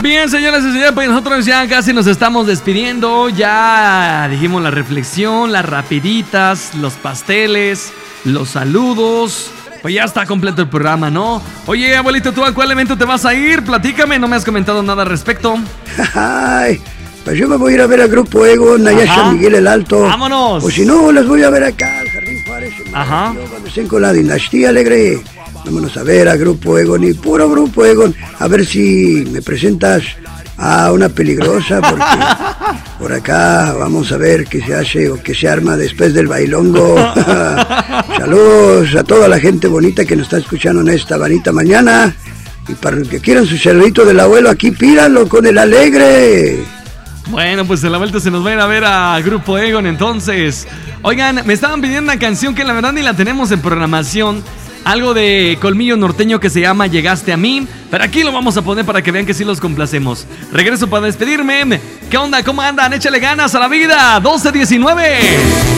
Bien, señoras y señores, pues nosotros ya casi nos estamos despidiendo. Ya dijimos la reflexión, las rapiditas, los pasteles, los saludos. Pues ya está completo el programa, ¿no? Oye, abuelito, ¿tú a cuál evento te vas a ir? Platícame, no me has comentado nada al respecto. Ay, pues yo me voy a ir a ver al Grupo Egon, allá en San Miguel el Alto. ¡Vámonos! O si no, les voy a ver acá al Jardín Juárez. Cuando estén con la Dinastía Alegre. Vámonos a ver al Grupo Egon y puro Grupo Egon. A ver si me presentas a una peligrosa, porque por acá vamos a ver qué se hace o qué se arma después del bailongo. Saludos a toda la gente bonita que nos está escuchando en esta bonita mañana. Y para los que quieran su saludito del abuelo, aquí pídanlo con el Alegre. Bueno, pues en la vuelta se nos va a ir a ver a Grupo Egon entonces. Oigan, me estaban pidiendo una canción que la verdad ni la tenemos en programación. Algo de Colmillo Norteño que se llama Llegaste a mí. Pero aquí lo vamos a poner para que vean que sí los complacemos. Regreso para despedirme. ¿Qué onda? ¿Cómo andan? Échale ganas a la vida. 12:19.